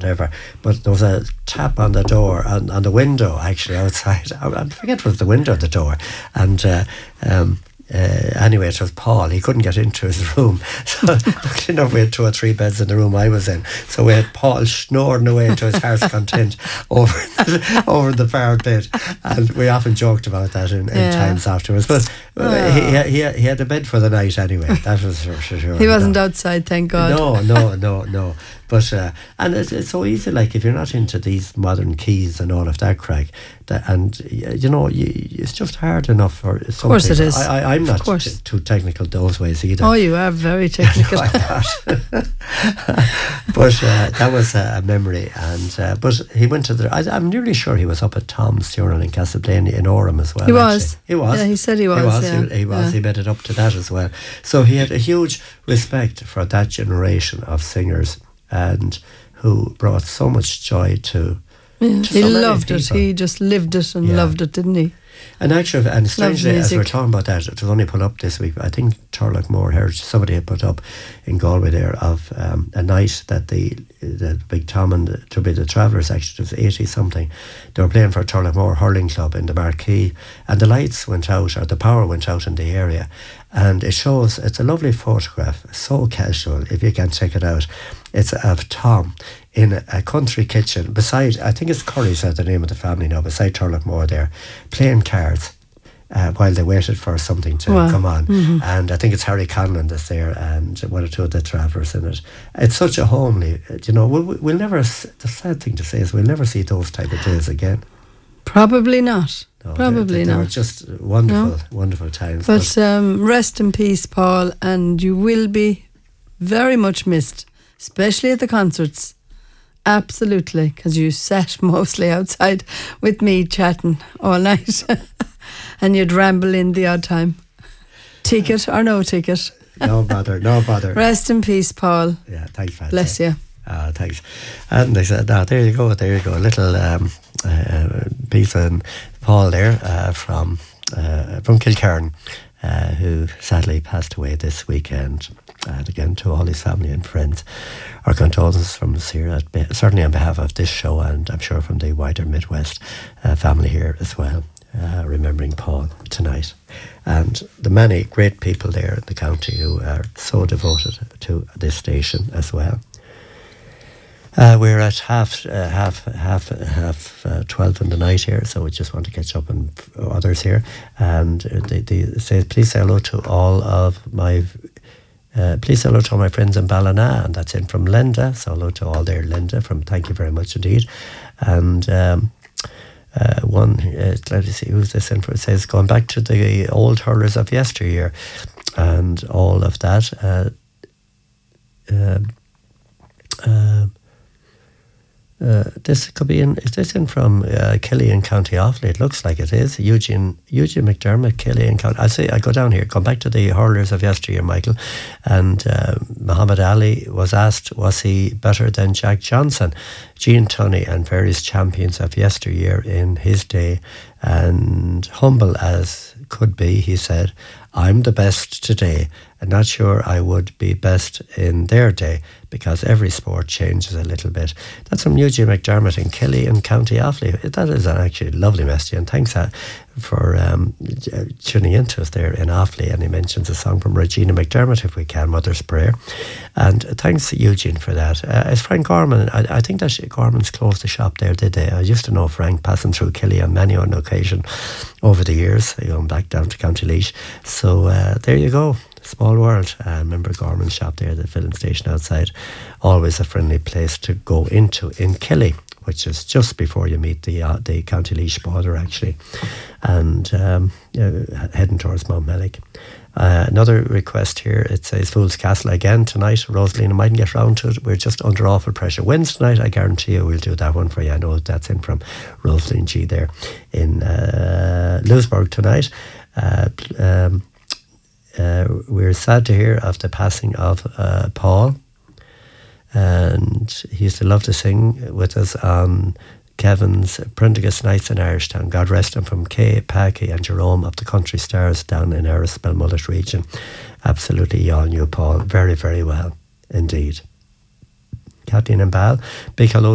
whatever. But there was a tap on the door, on the window actually outside. I forget what was the window of the door, and anyway, it was Paul. He couldn't get into his room, so luckily enough we had 2 or 3 beds in the room I was in, so we had Paul snoring away to his heart's content over the far bit, and we often joked about that in times afterwards. But he had a bed for the night anyway. That was for sure. He wasn't outside, thank God. No. But and it's so easy, like if you're not into these modern keys and all of that crack, and it's just hard enough for some of course people. it is. I'm not too technical those ways either. Oh, you are very technical. I'm not. But that was a memory, and but he went to I'm nearly sure he was up at Tom's funeral in Castleblayney in Orem as well. He was. Yeah, he said he was. He was. He made it up to that as well. So he had a huge respect for that generation of singers, and who brought so much joy to he loved it. He just lived it and loved it, didn't he? And actually, and strangely, as we're talking about that, it was only put up this week. I think Turlough Heritage, somebody had put up in Galway there of a night that the Big Tom and the Travellers, actually, it was 80 something. They were playing for Turlough Hurling Club in the Marquee, and the lights went out, or the power went out in the area. And it's a lovely photograph, so casual, if you can check it out. It's of Tom in a country kitchen beside, I think it's Curry's the name of the family now, beside Turlough there, playing cards while they waited for something to come on. Mm-hmm. And I think it's Harry Conlon that's there, and one or two of the Travellers in it. It's such a homely, we'll never, the sad thing to say is we'll never see those type of days again. Probably not. No, Probably they not. were just wonderful times. But rest in peace, Paul, and you will be very much missed, especially at the concerts. Absolutely, because you sat mostly outside with me chatting all night and you'd ramble in the odd time. Ticket or no ticket? No bother. Rest in peace, Paul. Yeah, thanks, Francie. Bless you. Thanks. And they said, there you go. A little piece on Paul there from Kilcairn, who sadly passed away this weekend. And again, to all his family and friends, our condolences from us here, certainly on behalf of this show, and I'm sure from the wider Midwest family here as well, remembering Paul tonight. And the many great people there in the county who are so devoted to this station as well. We're at half 12 in the night here, so we just want to catch up on others here. And they say, please say hello to all of my... please say hello to all my friends in Ballina, and that's in from Linda. So hello to all there, Linda. Thank you very much indeed. And let me see who's this in for. It says going back to the old hurlers of yesteryear, and all of that. This could be in. Is this in from Killy in County Offaly? It looks like it is. Eugene McDermott, Killy in County. I go down here. Come back to the hurlers of yesteryear, Michael. And Muhammad Ali was asked, was he better than Jack Johnson, Gene Tunney, and various champions of yesteryear in his day? And humble as could be, he said, I'm the best today, and not sure I would be best in their day, because every sport changes a little bit. That's from Eugene McDermott in Killy in County Offaly. That is actually a lovely message, and thanks for tuning into us there in Offaly. And he mentions a song from Regina McDermott, if we can, Mother's Prayer. And thanks to Eugene for that. It's Frank Gorman. I think that Gorman's closed the shop there, did they? I used to know Frank, passing through Killy on many an occasion over the years, going back down to County Laois. So there you go. Small world. I remember Gorman's shop there, the filling station outside. Always a friendly place to go into in Killy, which is just before you meet the County Laois border, actually, and heading towards Mountmellick. Another request here, it says Fool's Castle again tonight. Rosalina mightn't get round to it. We're just under awful pressure. Wednesday night, I guarantee you we'll do that one for you. I know that's in from Rosaline G there in Lewisburg tonight. We're sad to hear of the passing of Paul, and he used to love to sing with us on Kevin's Prendergast Nights in Irishtown. God rest him, from Kay, Packy and Jerome of the Country Stars down in Erris, Belmullet region. Absolutely, you all knew Paul very, very well indeed. Kathleen and Bal, big hello